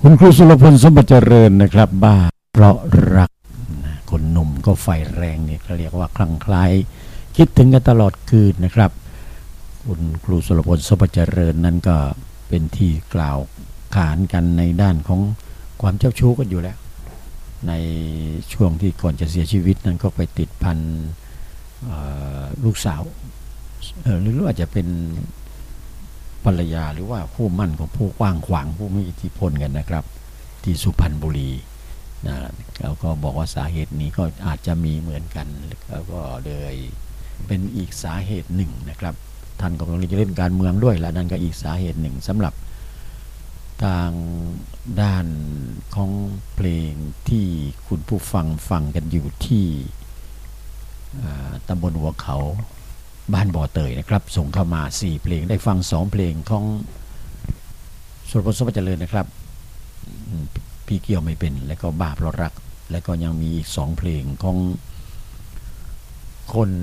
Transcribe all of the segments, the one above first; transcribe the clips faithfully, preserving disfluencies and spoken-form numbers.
คุณครูสุรพลสมบัติเจริญนะครับบ้าเพราะรักนะคนหนุ่มก็ไฟแรงเนี่ยเขาเรียกว่าคลั่งไคล้คิดถึงกันตลอดคืนนะครับคุณครูสุรพลสมบัติเจริญนั้นก็เป็นที่กล่าวขานกันในด้านของความเจ้าชู้กันอยู่แล้วในช่วงที่ก่อนจะเสียชีวิตนั้นก็ไปติดพันลูกสาวหรืออาจจะเป็นภรรยาหรือว่าผู้มั่นของผู้กว้างขวางผู้มีอิทธิพลกันนะครับที่สุพรรณบุรีนะแล้วก็บอกว่าสาเหตุนี้ก็อาจจะมีเหมือนกันแล้วก็เลยเป็นอีกสาเหตุหนึ่งนะครับท่านก็กำลังจะเล่นการเมืองด้วยและนั่นก็อีกสาเหตุหนึ่งสำหรับทางด้านของเพลงที่คุณผู้ฟังฟังกันอยู่ที่ตำบลหัวเขาบ้านบ่อเตยนะครับส่งเข้ามาสี่เพลงได้ฟังสองเพลงของสุรพลสมบัติเจริญนะครับพี่เกี่ยวไม่เป็นแล้วก็บ้าเพราะรักแล้วก็ยังมีอีกสองเพลงของคน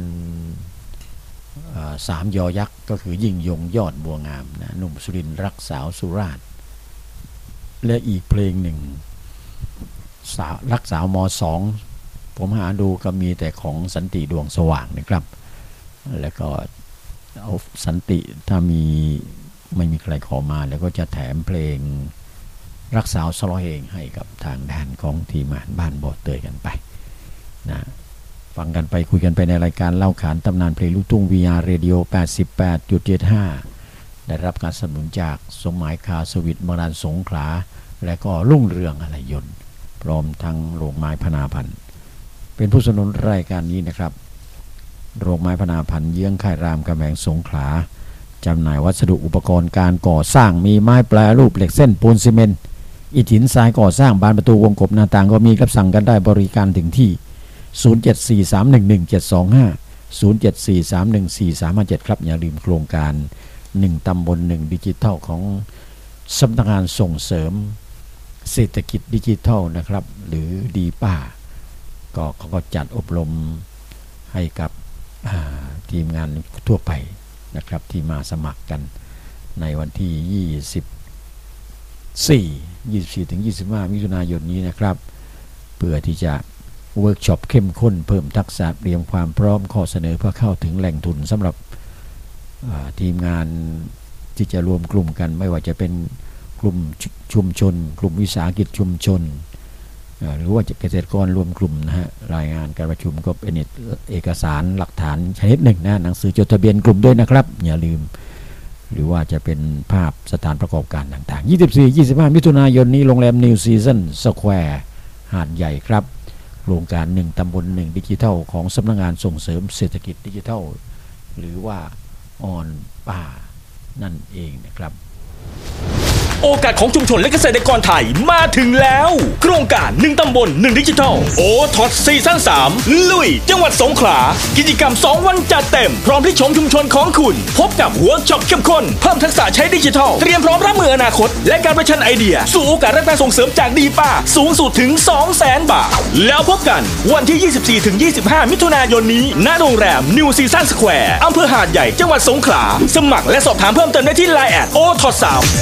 สามยอยักษ์ก็คือยิ่งยงยอดบัวงามนะหนุ่มสุรินทร์รักสาวสุราษฎร์และอีกเพลงหนึ่งสาวรักสาวมอสองผมหาดูก็มีแต่ของสันติดวงสว่างนะครับแล้วก็เอาสันติถ้ามีไม่มีใครขอมาแล้วก็จะแถมเพลงรักสาวสโลเฮงให้กับทางด้านของทีมงานบ้านบ่อเตยกันไปนะฟังกันไปคุยกันไปในรายการเล่าขานตำนานเพลงลูกทุ่ง วี อาร์ Radio แปดสิบแปดจุดเจ็ดห้า ได้รับการสนับสนุนจากสมหมายคาสวิทมรานสงขลาและก็รุ่งเรืองอะไรยนต์พร้อมทั้งโรงไม้พนาพันธ์เป็นผู้สนับสนุนรายการนี้นะครับโรงไม้พนาพันธ์เยื้องค่ายรามกำแพงสงขลาจำหน่ายวัสดุอุปกรณ์การก่อสร้างมีไม้แปรรูปเหล็กเส้นปูนซีเมนต์อิฐหินทรายก่อสร้างบานประตูวงกบหน้าต่างก็มีรับสั่งกันได้บริการถึงที่ศูนย์ เจ็ด สี่ สาม หนึ่ง หนึ่ง เจ็ด สอง ห้า ศูนย์ เจ็ด สี่ สาม หนึ่ง สี่ สาม ห้า เจ็ดครับอย่าลืมโครงการหนึ่งตำบลหนึ่งดิจิทัลของสำนักงานส่งเสริมเศรษฐกิจดิจิทัลนะครับหรือดีป้าก็เขาก็จัดอบรมให้กับทีมงานทั่วไปนะครับที่มาสมัครกันในวันที่ยี่สิบสี่ ยี่สิบสี่ถึงยี่สิบห้ามิถุนายนนี้นะครับเพื่อที่จะเวิร์กช็อปเข้มข้นเพิ่มทักษะเตรียมความพร้อมข้อเสนอเพื่อเข้าถึงแหล่งทุนสำหรับทีมงานที่จะรวมกลุ่มกันไม่ว่าจะเป็นกลุ่มชุมชนกลุ่มวิสาหกิจชุมชนหรือว่าเกษตรกรรวมกลุ่มนะฮะรายงานการประชุมก็เป็นเอกสารหลักฐานชนิดหนึ่งนะหนังสือจดทะเบียนกลุ่มด้วยนะครับอย่าลืมหรือว่าจะเป็นภาพสถานประกอบการต่างๆยี่สิบสี่ ยี่สิบห้ามิถุนายนนี้โรงแรมนิวซีซั่นสแควร์หาดใหญ่ครับโครงการหนึ่งตำบลหนึ่งดิจิทัลของสำนักงานส่งเสริมเศรษฐกิจดิจิทัลหรือว่าออนป่านั่นเองนะครับโอกาสของชุมชนและเกษตรกรไทยมาถึงแล้วโครงการหนึ่งตำบลหนึ่งดิจิทัลโอท็อปซีซั่นสามลุยจังหวัดสงขลากิจกรรมสองวันจัดเต็มพร้อมที่ชมชุมชนของคุณพบกับเวิร์กช็อปเข้มข้นเพิ่มทักษะใช้ดิจิทัลเตรียมพร้อมรับมืออนาคตและการประชันไอเดียสู่โอกาสรับการส่งเสริมจากดีป้าสูงสุดถึง สองแสน บาทแล้วพบกันวันที่ ยี่สิบสี่ถึงยี่สิบห้า มิถุนายนนี้ณโรงแรมนิวซีซั่นสแควร์อำเภอหาดใหญ่จังหวัดสงขลาสมัครและสอบถามเพิ่มเติมได้ที่ ไลน์ แอท โอ ที โอ ที สาม